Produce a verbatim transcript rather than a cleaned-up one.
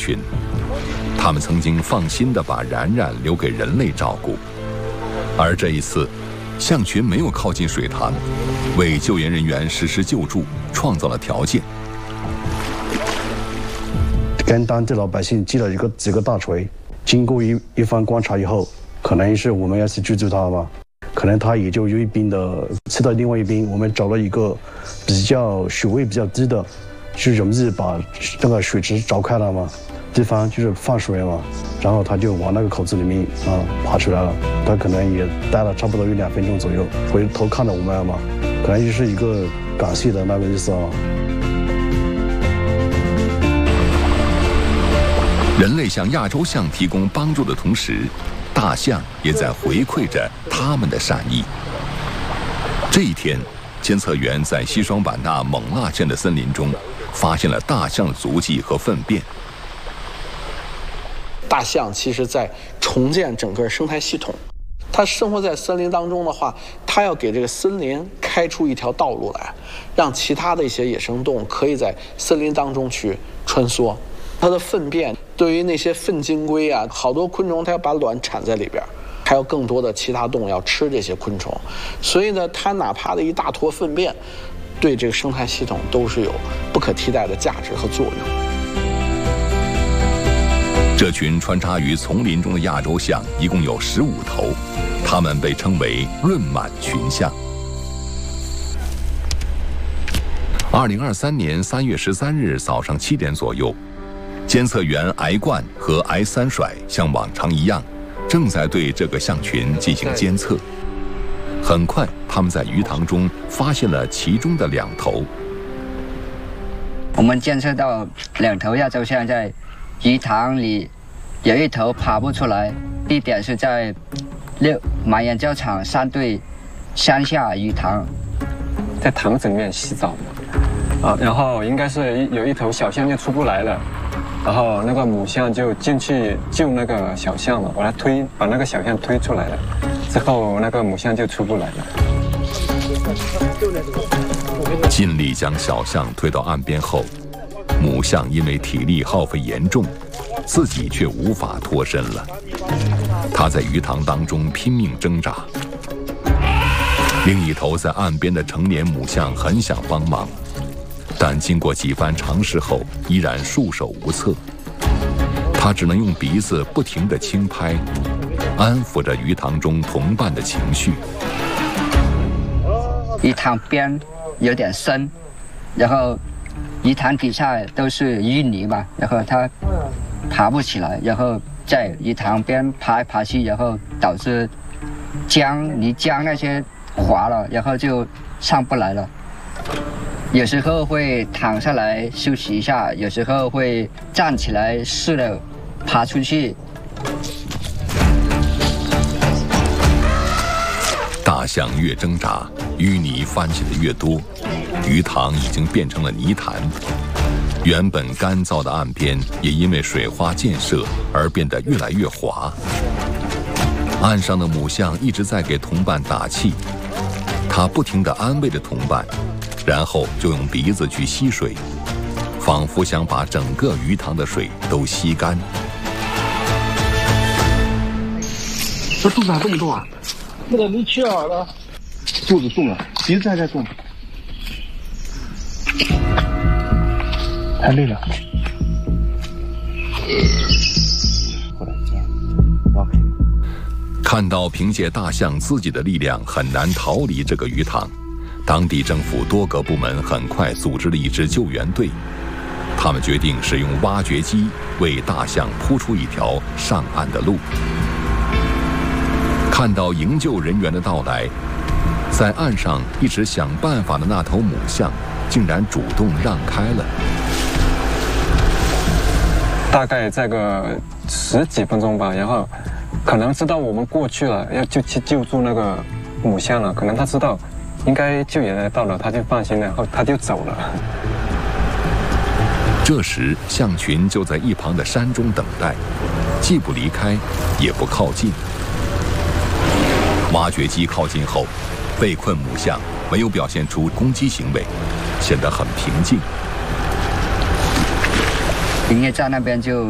群，他们曾经放心地把冉冉留给人类照顾，而这一次，象群没有靠近水塘，为救援人员实施救助创造了条件。 跟当地老百姓击了一个几个大锤，经过一一番观察以后，可能是我们要去救助他嘛，可能他也就有一边的吃到另外一边，我们找了一个比较水位比较低的，就容易把那个水池凿开了嘛，地方就是放水嘛，然后他就往那个口子里面啊爬出来了，他可能也待了差不多有两分钟左右，回头看着我们嘛，可能就是一个感谢的那个意思啊。 人类向亚洲象提供帮助的同时，大象也在回馈着他们的善意。这一天，监测员在西双版纳勐腊镇的森林中发现了大象的足迹和粪便。 大象其实在重建整个生态系统，它生活在森林当中的话，它要给这个森林开出一条道路来，让其他的一些野生动物可以在森林当中去穿梭。它的粪便对于那些粪金龟啊，好多昆虫它要把卵产在里边，还有更多的其他动物要吃这些昆虫，所以呢，它哪怕的一大坨粪便，对这个生态系统都是有不可替代的价值和作用。 这群穿插于丛林中的亚洲象一共有十五头，它们被称为润满群象。二零二三年三月十三日早上七点左右，监测员癌冠和癌三甩像往常一样，正在对这个象群进行监测。很快，他们在鱼塘中发现了其中的两头。 我们监测到两头亚洲象在鱼塘里，有一头爬不出来，地点是在六马岩教场山对山下鱼塘， 在塘子里面洗澡嘛，啊，然后应该是有一头小象就出不来了。然后那个母象就进去救那个小象了，把它推，把那个小象推出来了。之后那个母象就出不来了。 尽力将小象推到岸边后，母象因为体力耗费严重，自己却无法脱身了。它在鱼塘当中拼命挣扎。另一头在岸边的成年母象很想帮忙，但经过几番尝试后，依然束手无策。他只能用鼻子不停地轻拍，安抚着鱼塘中同伴的情绪。 鱼塘边有点深，然后鱼塘底下都是淤泥嘛，然后它爬不起来，然后在鱼塘边爬来爬去，然后导致浆泥浆那些滑了，然后就上不来了。有时候会躺下来休息一下，有时候会站起来试着爬出去。 大象越挣扎，淤泥翻起的越多，鱼塘已经变成了泥潭。原本干燥的岸边也因为水花溅射而变得越来越滑。岸上的母象一直在给同伴打气，它不停地安慰着同伴，然后就用鼻子去吸水，仿佛想把整个鱼塘的水都吸干。 这肚子还动不动啊？ 那个没气儿了， 肚子动了，鼻子还在动，太累了。 看到凭借大象自己的力量很难逃离这个鱼塘，当地政府多个部门很快组织了一支救援队。他们决定使用挖掘机为大象铺出一条上岸的路。看到营救人员的到来，在岸上一直想办法的那头母象竟然主动让开了。 大概再个十几分钟吧，然后可能知道我们过去了，要就去救助那个母象了。可能他知道应该救援来到了，他就放心了，然后他就走了。 这时，象群就在一旁的山中等待，既不离开，也不靠近。挖掘机靠近后，被困母象没有表现出攻击行为，显得很平静。 营业站那边就